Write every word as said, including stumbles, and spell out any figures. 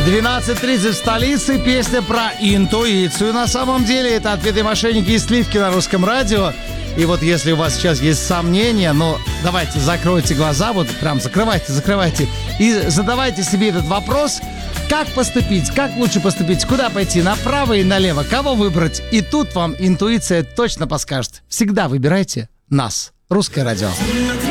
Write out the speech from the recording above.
двенадцать тридцать в столице. Песня про интуицию. На самом деле это «Отпетые мошенники» и «Сливки» на Русском радио. И вот если у вас сейчас есть сомнения, ну, давайте закройте глаза, вот прям закрывайте, закрывайте. И задавайте себе этот вопрос. Как поступить? Как лучше поступить? Куда пойти? Направо и налево? Кого выбрать? И тут вам интуиция точно подскажет. Всегда выбирайте нас. Русское радио.